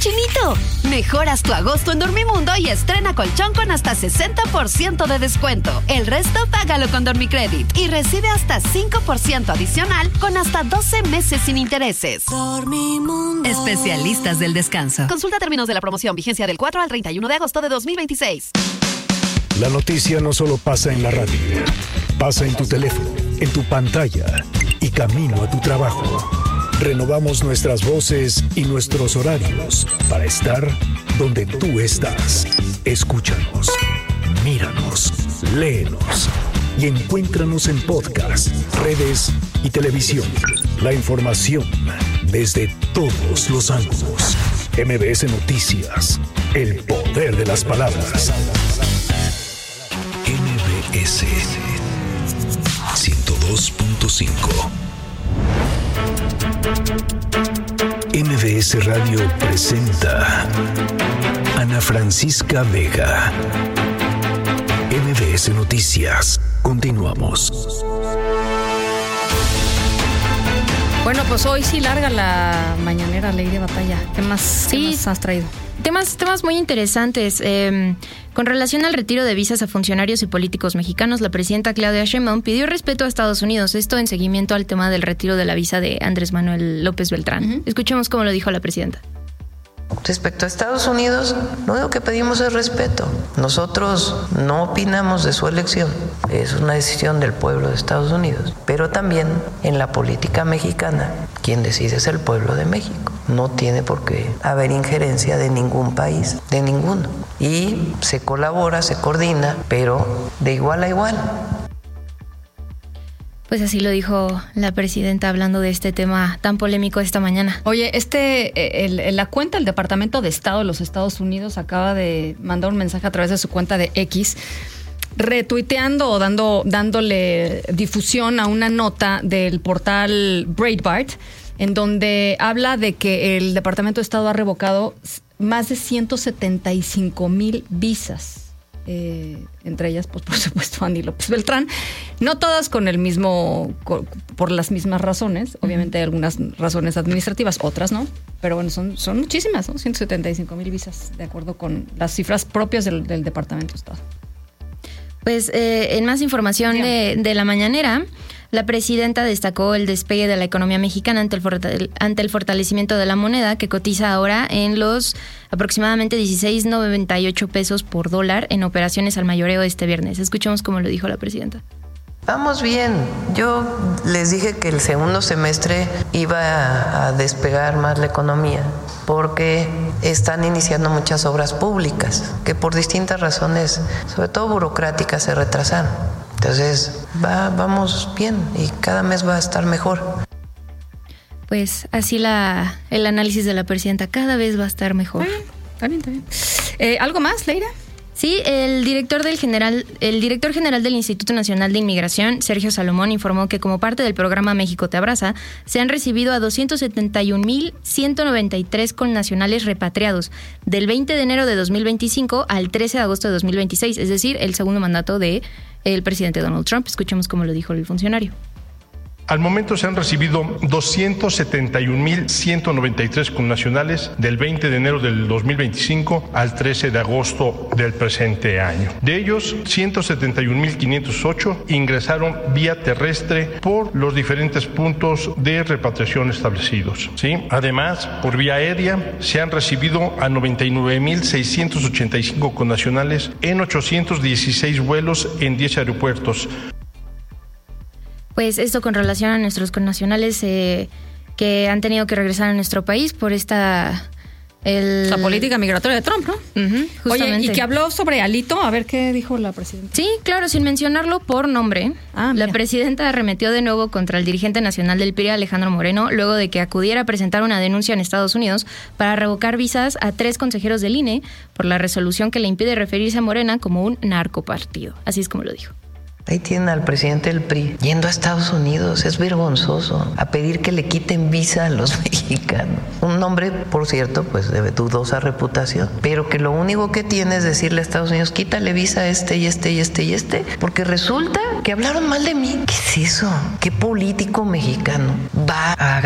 chinito! Mejoras tu agosto en Dormimundo y estrena colchón con hasta 60% de descuento. El resto págalo con Dormicredit y recibe hasta 5% adicional con hasta 12 meses sin intereses. Dormimundo. Especialistas del descanso. Consulta términos de la promoción. Vigencia del 4 al 31 de agosto de 2026. La noticia no solo pasa en la radio. Pasa en tu teléfono, en tu pantalla y camino a tu trabajo. Renovamos nuestras voces y nuestros horarios para estar donde tú estás. Escúchanos, míranos, léenos y encuéntranos en podcast, redes y televisión. La información desde todos los ángulos. MBS Noticias, el poder de las palabras. MBS 102.5. MBS Radio presenta Ana Francisca Vega. MBS Noticias. Continuamos. Bueno, pues hoy sí larga la mañanera, Ley de Batalla. ¿Qué más has traído? Temas muy interesantes. Con relación al retiro de visas a funcionarios y políticos mexicanos, la presidenta Claudia Sheinbaum pidió respeto a Estados Unidos. Esto en seguimiento al tema del retiro de la visa de Andrés Manuel López Beltrán. Uh-huh. Escuchemos cómo lo dijo la presidenta. Respecto a Estados Unidos, lo único que pedimos es respeto. Nosotros no opinamos de su elección, es una decisión del pueblo de Estados Unidos. Pero también en la política mexicana, quien decide es el pueblo de México. No tiene por qué haber injerencia de ningún país, de ninguno. Y se colabora, se coordina, pero de igual a igual. Pues así lo dijo la presidenta hablando de este tema tan polémico esta mañana. Oye, la cuenta del Departamento de Estado de los Estados Unidos acaba de mandar un mensaje a través de su cuenta de X, retuiteando o dándole difusión a una nota del portal Breitbart, en donde habla de que el Departamento de Estado ha revocado más de 175,000 visas. Entre ellas, pues por supuesto, Andy López Beltrán. No todas por las mismas razones. Obviamente hay algunas razones administrativas, otras no. Pero bueno, son muchísimas, ¿no? 175,000 visas, de acuerdo con las cifras propias del Departamento de Estado. Pues en más información de la mañanera, la presidenta destacó el despegue de la economía mexicana ante el fortalecimiento de la moneda, que cotiza ahora en los aproximadamente 16.98 pesos por dólar en operaciones al mayoreo este viernes. Escuchemos cómo lo dijo la presidenta. Vamos bien. Yo les dije que el segundo semestre iba a despegar más la economía porque están iniciando muchas obras públicas que por distintas razones, sobre todo burocráticas, se retrasaron. Entonces, vamos bien y cada mes va a estar mejor. Pues así el análisis de la presidenta, cada vez va a estar mejor. Está bien. ¿Algo más, Leira? Sí, el director general del Instituto Nacional de Inmigración, Sergio Salomón, informó que como parte del programa México Te Abraza, se han recibido a 271,193 connacionales repatriados del 20 de enero de 2025 al 13 de agosto de 2026, es decir, el segundo mandato del presidente Donald Trump. Escuchemos cómo lo dijo el funcionario. Al momento se han recibido 271,193 connacionales del 20 de enero del 2025 al 13 de agosto del presente año. De ellos, 171,508 ingresaron vía terrestre por los diferentes puntos de repatriación establecidos. ¿Sí? Además, por vía aérea se han recibido a 99,685 connacionales en 816 vuelos en 10 aeropuertos. Pues esto con relación a nuestros connacionales que han tenido que regresar a nuestro país por la política migratoria de Trump, ¿no? Uh-huh, justamente. Oye, y que habló sobre Alito, a ver qué dijo la presidenta. Sí, claro, sin mencionarlo por nombre. La presidenta arremetió de nuevo contra el dirigente nacional del PRI, Alejandro Moreno, luego de que acudiera a presentar una denuncia en Estados Unidos para revocar visas a 3 consejeros del INE por la resolución que le impide referirse a Morena como un narcopartido. Así es como lo dijo. Ahí tienen al presidente del PRI yendo a Estados Unidos, es vergonzoso, a pedir que le quiten visa a los mexicanos. Un hombre, por cierto, pues de dudosa reputación, pero que lo único que tiene es decirle a Estados Unidos, quítale visa a este y este y este y este, porque resulta que hablaron mal de mí. ¿Qué es eso? ¿Qué político mexicano va a